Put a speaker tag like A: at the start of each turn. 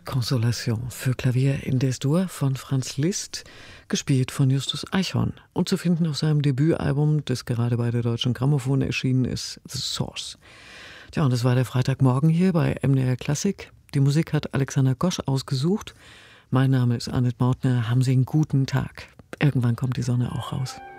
A: Consolation für Klavier in Des-Dur von Franz Liszt, gespielt von Justus Eichhorn und zu finden auf seinem Debütalbum, das gerade bei der Deutschen Grammophon erschienen ist, The Source. Tja, und das war der Freitagmorgen hier bei MDR Klassik. Die Musik hat Alexander Gosch ausgesucht. Mein Name ist Annette Mautner. Haben Sie einen guten Tag. Irgendwann kommt die Sonne auch raus.